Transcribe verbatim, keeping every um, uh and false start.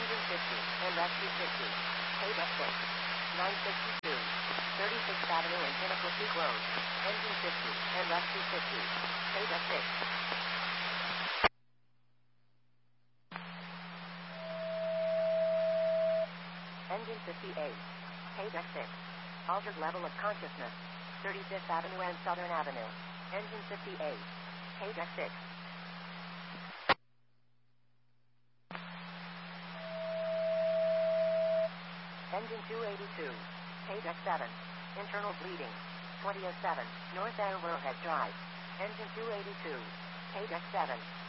Engine fifty, and rescue fifty. Page F six. nine sixty-two. thirty-sixth Avenue and Pinnacle Peak Road. Engine fifty, and rescue fifty. Page F six. Engine fifty-eight. Page F six. Altered level of consciousness. thirty-fifth Avenue and Southern Avenue. Engine fifty-eight. Page F six. Engine two eighty-two. Page F seven. Internal bleeding. twenty oh seven. North Arrowhead Drive. Engine two eighty-two. Page F seven.